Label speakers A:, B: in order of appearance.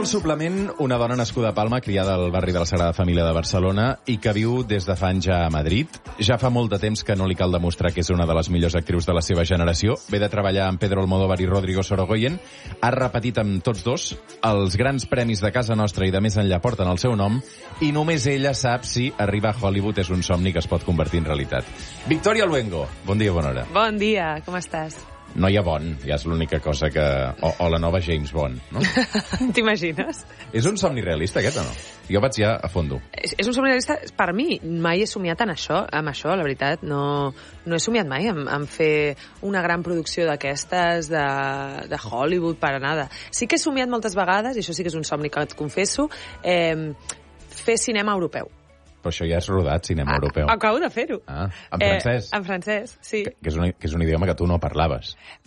A: al suplement una dona nascuda a Palma, criada al barri de la Sagrada Família de Barcelona i que viu des de fa anys a Madrid. Ja fa molt de temps que no li cal demostrar que és una de les millors actrius de la seva generació. Ve de treballar amb Pedro Almodóvar i Rodrigo Sorogoyen. Ha repetit amb tots dos. Els grans premis de casa nostra i de més enllà porten el seu nom i només ella sap si arribar a Hollywood és un somni que es pot convertir en realitat. Victoria Luengo, bon dia, bona hora.
B: Bon dia, com estàs?
A: No hi ha Bond, ja és l'única cosa que... O la nova James Bond, no?
B: T'imagines?
A: És un somni realista, aquest, o no? Jo vaig ja a fondo.
B: És un somni realista, per mi. Mai he somiat amb això, la veritat. No he somiat mai en fer una gran producció d'aquestes, de Hollywood, per nada. Sí que he somiat moltes vegades, i això sí que és un somni que et confesso, fer cinema europeu.
A: Però això ja és rodat, cinema europeu.
B: Acabo de fer-ho.
A: En francès?
B: En francès, sí.
A: Que és un idioma que tu no parlaves.